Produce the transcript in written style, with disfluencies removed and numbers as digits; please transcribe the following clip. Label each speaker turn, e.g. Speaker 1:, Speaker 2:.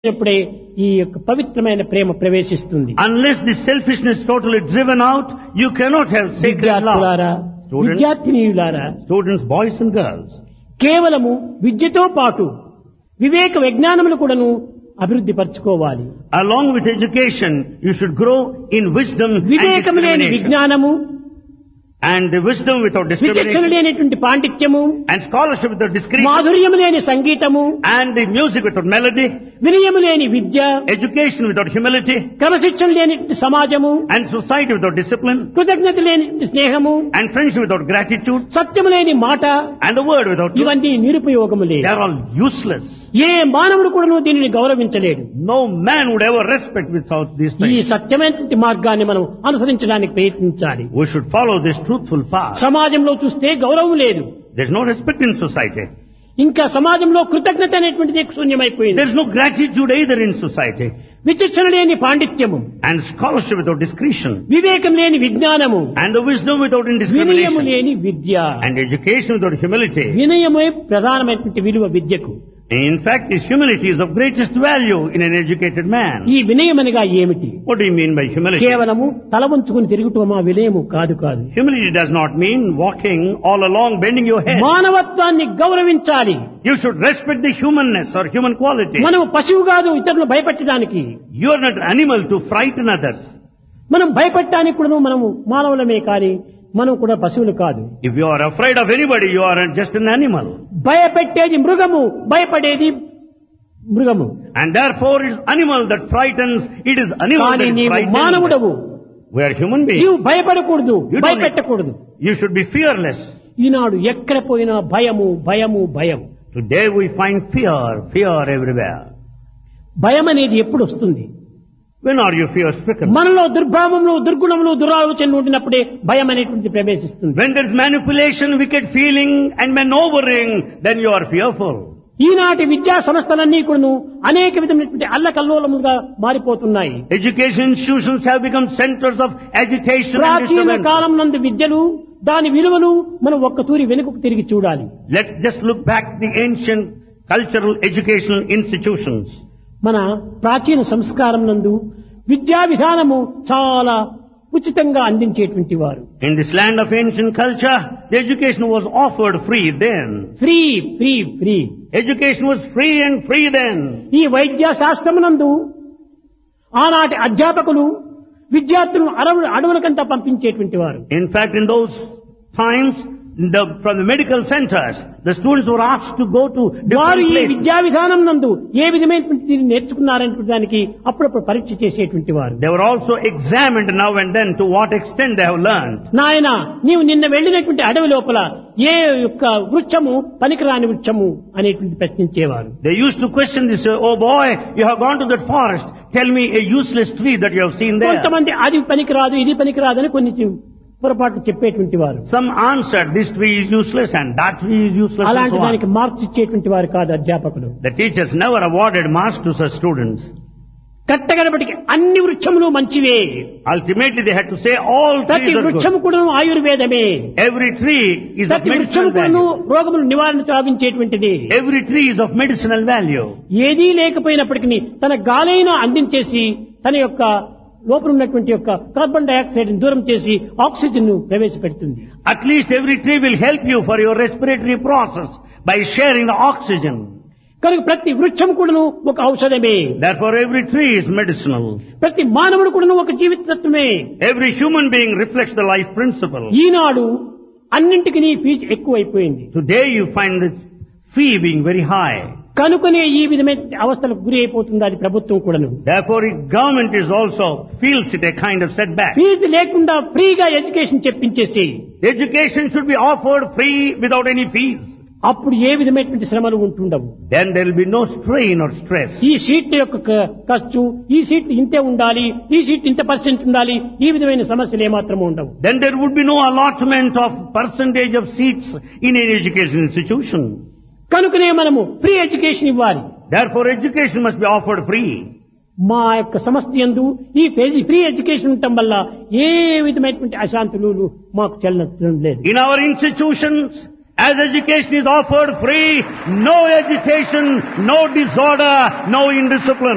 Speaker 1: ఎప్పుడే ఈ యొక్క పవిత్రమైన ప్రేమ ప్రవేశిస్తుంది.
Speaker 2: Unless the selfishness totally driven out, you cannot have sacred
Speaker 1: విద్యార్థులారా,
Speaker 2: love.
Speaker 1: విద్యార్థినీయులారా,
Speaker 2: Students, boys and girls,
Speaker 1: కేవలము విద్యతో పాటు వివేక విజ్ఞానములు కూడాను అభివృద్ధి పరచుకోవాలి.
Speaker 2: along with education, you should grow in wisdom and
Speaker 1: వివేకము లేని
Speaker 2: discrimination.
Speaker 1: విజ్ఞానము,
Speaker 2: And the wisdom without
Speaker 1: విచక్షణ
Speaker 2: discrimination,
Speaker 1: లేనటువంటి పాండిత్యము,
Speaker 2: and scholarship without discrimination,
Speaker 1: మాధుర్యము లేని సంగీతము,
Speaker 2: and the music without melody,
Speaker 1: వినయము లేని విద్య,
Speaker 2: education without humility,
Speaker 1: క్రమశిక్షణ లేని సమాజము,
Speaker 2: and society without discipline,
Speaker 1: కృతజ్ఞత లేని స్నేహము,
Speaker 2: and friendship without gratitude,
Speaker 1: సత్యము లేని మాట,
Speaker 2: and the word without truth.
Speaker 1: ఇవన్నీ నిరుపయోగములే.
Speaker 2: They are all useless.
Speaker 1: ఏ మానవుడు కూడాను దీనిని గౌరవించలేడు.
Speaker 2: No man would ever respect without these
Speaker 1: ఈ
Speaker 2: things.
Speaker 1: సత్యమైన మార్గాన్ని మనం అనుసరించడానికి ప్రయత్నించాలి.
Speaker 2: We should follow this truthful path.
Speaker 1: సమాజంలో చూస్తే గౌరవం లేదు.
Speaker 2: There is no respect in society.
Speaker 1: ఇంకా సమాజంలో కృతజ్ఞత అనేటువంటిది శూన్యమైపోయింది.
Speaker 2: There is no gratitude either in society.
Speaker 1: విచక్షణ లేని పాండిత్యము,
Speaker 2: And scholarship without discretion.
Speaker 1: వివేకం లేని విజ్ఞానము,
Speaker 2: And the wisdom without
Speaker 1: వినయము
Speaker 2: indiscrimination.
Speaker 1: లేని విద్య.
Speaker 2: And education without humility.
Speaker 1: వినయమే ప్రధానమైనటువంటి విలువ విద్యకు.
Speaker 2: In fact, this humility is of greatest value in an educated man.
Speaker 1: ఈ వినయమనగా ఏమిటి?
Speaker 2: What do you mean by humility?
Speaker 1: కేవలము తల వంచుకుని తిరుగుటమా వినయము కాదు.
Speaker 2: Humility does not mean walking all along bending your head.
Speaker 1: మానవత్వాన్ని గౌరవించాలి.
Speaker 2: You should respect the humanness or human quality.
Speaker 1: మనము పశువు కాదు ఇతరులను భయపెట్టడానికి.
Speaker 2: You are not animal to frighten others.
Speaker 1: మనం భయపెట్టడానికి కూడా మనము మానవులమే కానీ మనం కూడా పశువులు కాదు.
Speaker 2: If you are afraid of anybody, you are just an animal.
Speaker 1: భయపెట్టేది మృగము, భయపడేది మృగము.
Speaker 2: And therefore it is animal that frightens, it is animal
Speaker 1: కానీ
Speaker 2: that is
Speaker 1: నీవు
Speaker 2: frightened.
Speaker 1: మానవుడవు.
Speaker 2: We are human beings.
Speaker 1: నీవు భయపడకూడదు,
Speaker 2: You don't
Speaker 1: భయపెట్టకూడదు.
Speaker 2: You should be fearless.
Speaker 1: ఈనాడు ఎక్కడ పోయినా భయము భయము భయం.
Speaker 2: Today we find fear everywhere.
Speaker 1: భయం అనేది ఎప్పుడు వస్తుంది?
Speaker 2: When are you fear stricken?
Speaker 1: మనలో దుర్భావములు, దుర్గుణములు, దురాలోచనలు ఉండినప్పుడే భయం అనేటువంటిది ప్రవేశిస్తుంది.
Speaker 2: When there is manipulation, wicked feeling and maneuvering, then you are fearful.
Speaker 1: ఈనాటి విద్యా సంస్థలన్నీ కూడాను అనేక విధమైనటువంటి అల్లకల్లోలములుగా మారిపోతున్నాయి.
Speaker 2: Education institutions have become centers of agitation and
Speaker 1: ప్రాచీన
Speaker 2: disturbance.
Speaker 1: కాలం నందు విద్యలు, దాని విలువలు మనం ఒక్క తూరి వెనుకకు తిరిగి చూడాలి.
Speaker 2: Let's just look back the ancient cultural educational institutions.
Speaker 1: మన ప్రాచీన సంస్కారం నందు విద్యా విధానము చాలా ఉచితంగా అందించేటువంటి వారు.
Speaker 2: In this land of ancient culture, the education was offered free then.
Speaker 1: Free free free.
Speaker 2: Education was free and free then.
Speaker 1: ఈ వైద్య శాస్త్రమునందు ఆనాటి అధ్యాపకులు విద్యార్థులను అడవులకంతా పంపించేటువంటి వారు.
Speaker 2: In fact, in those times, from the medical centers, the students were asked to go to
Speaker 1: వారు
Speaker 2: different
Speaker 1: ఈ
Speaker 2: places.
Speaker 1: విద్యా విధానం నందు ఏ విధమైనటువంటి నేర్చుకున్నారనే దానికి అప్పుడప్పుడు పరీక్ష చేసేటువంటి వారు.
Speaker 2: They were also examined now and then to what extent they have learned.
Speaker 1: నాయన, నీవు నిన్న వెళ్ళినటువంటి అడవి లోపల ఏ యొక్క వృక్షము పనికిరాని వృక్షము అనేటువంటి ప్రశ్నించేవారు.
Speaker 2: They used to question this, oh boy, you have gone to that forest, tell me a useless tree that you have seen there.
Speaker 1: కొంతమంది అది పనికిరాదు ఇది పనికిరాదు అని కొన్ని పొరపాటు చెప్పేటువంటి వారు.
Speaker 2: Some answered, this tree is useless and that tree is useless and
Speaker 1: అలాంటి
Speaker 2: so on.
Speaker 1: దానికి మార్క్స్ ఇచ్చేటువంటి వారు కాదు అధ్యాపకులు.
Speaker 2: The teachers never awarded marks to such students.
Speaker 1: కట్టగడపటికి అన్ని వృక్షములు మంచివే.
Speaker 2: Ultimately they had to say all
Speaker 1: ప్రతి
Speaker 2: trees are good.
Speaker 1: వృక్షము కూడా ఆయుర్వేదమే.
Speaker 2: Every tree is of
Speaker 1: ప్రతి వృక్షము
Speaker 2: medicinal
Speaker 1: కూడా
Speaker 2: value.
Speaker 1: రోగములు నివారణ సాధించేటువంటిది.
Speaker 2: Every tree is of medicinal value.
Speaker 1: ఏదీ లేకపోయినప్పటికీ తన గాలైన అందించేసి తన యొక్క లోపల ఉన్నటువంటి యొక్క కార్బన్ డైఆక్సైడ్ దూరం చేసి ఆక్సిజన్ ను ప్రవేశపెడుతుంది.
Speaker 2: At least every tree will help you for your respiratory process by sharing the oxygen.
Speaker 1: కనుక ప్రతి వృక్షం కూడాను ఒక ఔషధమే.
Speaker 2: Therefore every tree is medicinal.
Speaker 1: ప్రతి మానవుడు కూడాను ఒక జీవితత్వమే.
Speaker 2: Every human being reflects the life principle.
Speaker 1: ఈనాడు అన్నింటికి ఫీజు ఎక్కువైపోయింది.
Speaker 2: Today you find the fee being very high.
Speaker 1: కనుకనే ఈ విధమైన అవస్థలకు గురి అయిపోతుంది అది ప్రభుత్వం కూడాను.
Speaker 2: Therefore government is also feels it a kind of setback.
Speaker 1: Fee లేకుండా ఫ్రీగా education చెప్పించేసి
Speaker 2: Education should be offered free without any fees.
Speaker 1: అప్పుడు ఏ విధమైనటువంటి శ్రమలు ఉంటుండవు.
Speaker 2: Then there will be no strain or stress.
Speaker 1: ఈ సీట్ల యొక్క ఖర్చు, ఈ సీట్లు ఇంతే ఉండాలి, ఈ సీట్ ఇంత పర్సెంట్ ఉండాలి, ఈ విధమైన సమస్యలు ఏమాత్రం ఉండవు.
Speaker 2: Then there would be no allotment of percentage of seats in an education institution.
Speaker 1: కనుకనే మనము ఫ్రీ ఎడ్యుకేషన్ ఇవ్వాలి.
Speaker 2: Therefore education must be offered free.
Speaker 1: మా యొక్క సంస్థ యందు ఈ ఫ్రీ ఎడ్యుకేషన్ ఉండటం వల్ల ఏ విధమైనటువంటి అశాంతులు మాకు చెల్లడం లేదు.
Speaker 2: In our institutions, as education is offered free, no agitation, no disorder, no indiscipline.